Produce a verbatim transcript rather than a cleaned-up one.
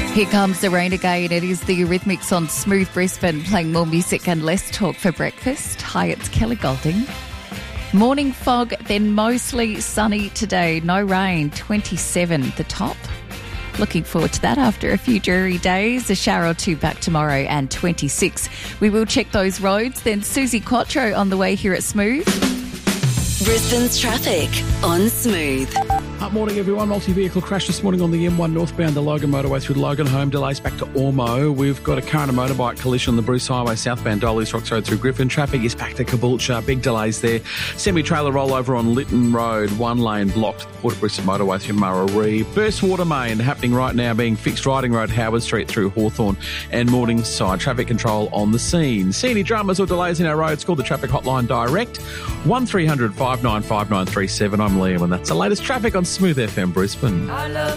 Here comes the rain again. It is the Eurythmics on Smooth Brisbane, playing more music and less talk for breakfast. Hi, it's Kelly Golding. Morning fog, then mostly sunny today. No rain, twenty-seven the top. Looking forward to that after a few dreary days. A shower or two back tomorrow and twenty-six. We will check those roads. Then Susie Quattro on the way here at Smooth. Brisbane's traffic on Smooth. Up morning, everyone. Multi-vehicle crash this morning on the M one northbound, the Logan motorway through Logan. Home delays back to Ormo. We've got a car and a motorbike collision on the Bruce Highway southbound Dolly's Rocks Road through Griffin. Traffic is back to Caboolture. Big delays there. Semi-trailer rollover on Lytton Road. One lane blocked. Port of Brisbane motorway through Murray. Burst water main happening right now, being fixed. Riding Road, Howard Street through Hawthorn and Morningside. Traffic control on the scene. See any dramas or delays in our roads? Call the traffic hotline direct. one three hundred five nine five nine three seven. I'm Liam, and that's the latest traffic on Smooth F M Brisbane. I love